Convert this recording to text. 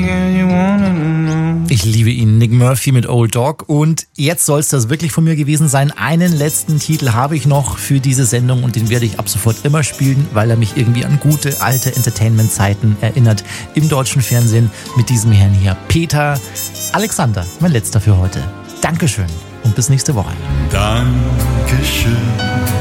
Ich liebe ihn, Nick Murphy mit Old Dog. Und jetzt soll es das wirklich von mir gewesen sein. Einen letzten Titel habe ich noch für diese Sendung und den werde ich ab sofort immer spielen, weil er mich irgendwie an gute alte Entertainment-Zeiten erinnert im deutschen Fernsehen mit diesem Herrn hier. Peter Alexander, mein letzter für heute. Dankeschön und bis nächste Woche. Dankeschön.